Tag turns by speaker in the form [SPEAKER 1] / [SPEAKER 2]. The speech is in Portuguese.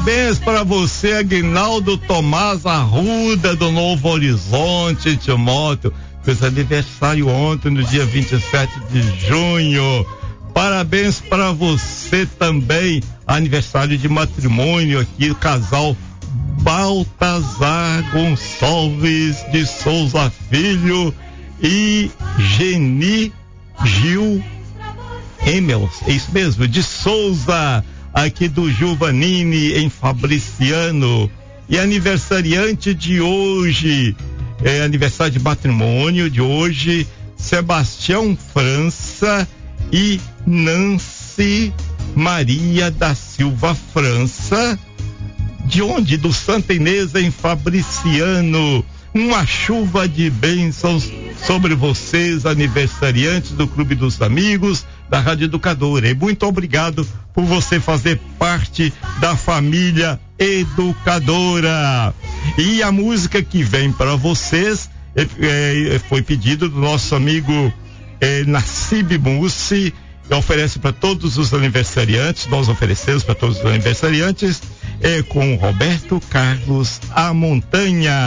[SPEAKER 1] Parabéns para você, Aguinaldo Tomás Arruda, do Novo Horizonte, Timóteo. Fez aniversário ontem, no dia 27 de junho. Parabéns para você também, aniversário de matrimônio aqui, o casal Baltazar Gonçalves de Souza Filho e Geni Gil Emels, é isso mesmo, de Souza, aqui do Giovanini, em Fabriciano. E aniversariante de hoje, aniversário de matrimônio de hoje, Sebastião França e Nancy Maria da Silva França. De onde? Do Santa Inês, em Fabriciano. Uma chuva de bênçãos sobre vocês, aniversariantes do Clube dos Amigos da Rádio Educadora. E muito obrigado por você fazer parte da família Educadora. E a música que vem para vocês foi pedido do nosso amigo Nassib Mussi, que oferece para todos os aniversariantes. Nós oferecemos para todos os aniversariantes, com Roberto Carlos, A Montanha.